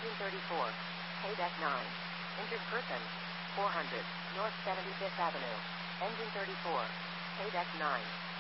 Engine 34. Paydeck 9. Injured person. 400. North 75th Avenue. Engine 34. Paydeck 9.